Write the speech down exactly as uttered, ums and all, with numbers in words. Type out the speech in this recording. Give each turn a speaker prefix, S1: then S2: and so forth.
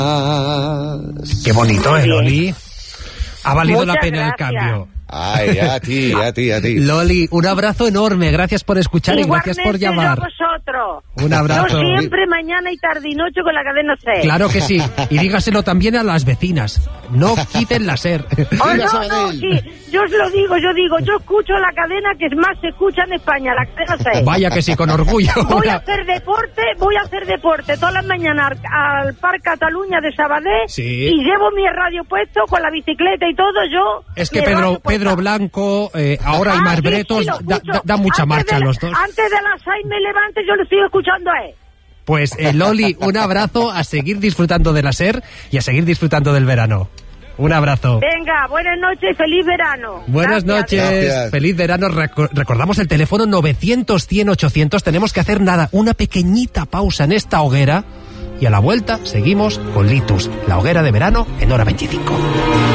S1: Qué bonito, ¿eh, Loli? Ha valido
S2: Muchas
S1: la pena
S2: gracias.
S1: el cambio.
S3: Ay, a ti, a ti, a ti.
S1: Loli, un abrazo enorme. Gracias por escuchar y
S2: Igualmente
S1: gracias por llamar.
S2: yo a vosotros.
S1: Un abrazo.
S2: Yo siempre, mañana y tarde y noche con la cadena SER.
S1: Claro que sí. Y dígaselo también a las vecinas. No quiten la SER.
S2: Oh, no, no, sí. Yo os lo digo, yo digo, yo escucho la cadena que más se escucha en España, la cadena SER.
S1: Vaya que sí, con orgullo.
S2: Voy a hacer deporte, voy a hacer deporte todas las mañanas al, al Parc Cataluña de Sabadell.
S1: Sí.
S2: Y llevo mi radio puesto con la bicicleta y todo, yo...
S1: Es que
S2: mi
S1: Pedro,
S2: radio puesta.
S1: Pedro Blanco, eh, ahora
S2: Ah,
S1: y Mar
S2: sí,
S1: Bretos
S2: sí, lo
S1: da,
S2: escucho.
S1: da- da mucha
S2: Antes
S1: marcha
S2: de la-
S1: los dos.
S2: Antes de las seis me levante, yo lo estoy escuchando a él.
S1: Pues eh, Loli, un abrazo, a seguir disfrutando de la SER y a seguir disfrutando del verano. Un abrazo.
S2: Venga, buenas noches y feliz verano.
S1: Buenas
S2: Gracias.
S1: noches,
S3: Gracias.
S1: feliz verano. Reco- recordamos el teléfono novecientos, cien, ochocientos. Tenemos que hacer nada, una pequeñita pausa en esta hoguera y a la vuelta seguimos con Litus, la hoguera de verano en hora veinticinco.